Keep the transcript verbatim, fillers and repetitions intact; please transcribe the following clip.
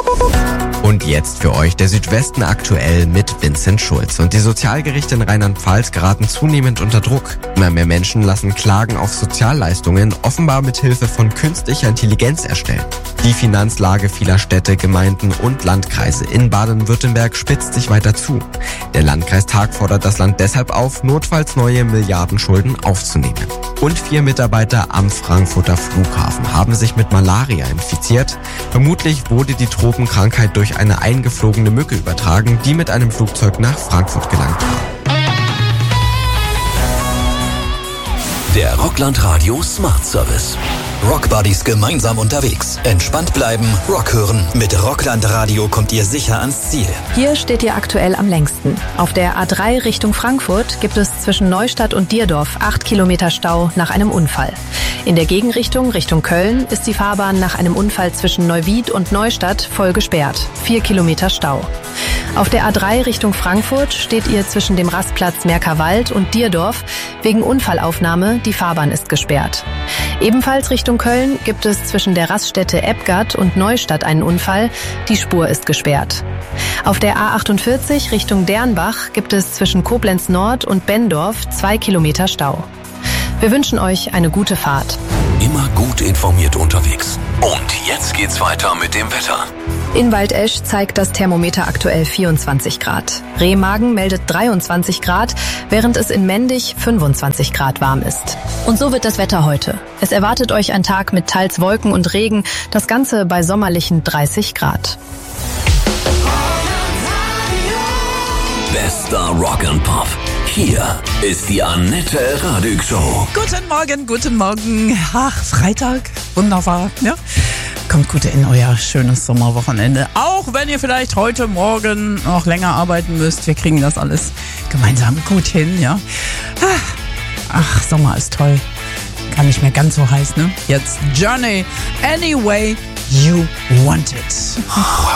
Und jetzt für euch der Südwesten aktuell mit Vincent Schulz. Und die Sozialgerichte in Rheinland-Pfalz geraten zunehmend unter Druck. Immer mehr Menschen lassen Klagen auf Sozialleistungen offenbar mit Hilfe von künstlicher Intelligenz erstellen. Die Finanzlage vieler Städte, Gemeinden und Landkreise in Baden-Württemberg spitzt sich weiter zu. Der Landkreistag fordert das Land deshalb auf, notfalls neue Milliardenschulden aufzunehmen. Und vier Mitarbeiter am Frankfurter Flughafen haben sich mit Malaria infiziert. Vermutlich wurde die Tropenkrankheit durch eine eingeflogene Mücke übertragen, die mit einem Flugzeug nach Frankfurt gelangt war. Der Rockland Radio Smart Service. Rockbuddies gemeinsam unterwegs. Entspannt bleiben, Rock hören. Mit Rockland Radio kommt ihr sicher ans Ziel. Hier steht ihr aktuell am längsten. Auf der A drei Richtung Frankfurt gibt es zwischen Neustadt und Dierdorf acht Kilometer Stau nach einem Unfall. In der Gegenrichtung Richtung Köln ist die Fahrbahn nach einem Unfall zwischen Neuwied und Neustadt voll gesperrt. vier Kilometer Stau. Auf der A drei Richtung Frankfurt steht ihr zwischen dem Rastplatz Merkerwald und Dierdorf wegen Unfallaufnahme. Die Fahrbahn ist gesperrt. Ebenfalls Richtung Köln gibt es zwischen der Raststätte Eppgard und Neustadt einen Unfall. Die Spur ist gesperrt. Auf der A achtundvierzig Richtung Dernbach gibt es zwischen Koblenz Nord und Benndorf zwei Kilometer Stau. Wir wünschen euch eine gute Fahrt. Immer gut informiert unterwegs. Und jetzt geht's weiter mit dem Wetter. In Waldesch zeigt das Thermometer aktuell vierundzwanzig Grad. Remagen meldet dreiundzwanzig Grad, während es in Mendig fünfundzwanzig Grad warm ist. Und so wird das Wetter heute. Es erwartet euch ein Tag mit teils Wolken und Regen, das Ganze bei sommerlichen dreißig Grad. Bester Rock and Pop. Hier ist die Annette Radig Show. Guten Morgen, guten Morgen. Ach, Freitag, wunderbar, ja. Kommt gut in euer schönes Sommerwochenende. Auch wenn ihr vielleicht heute Morgen noch länger arbeiten müsst. Wir kriegen das alles gemeinsam gut hin, ja. Ach, Sommer ist toll. Gar nicht mehr ganz so heiß, ne? Jetzt Journey, Any Way You Want It.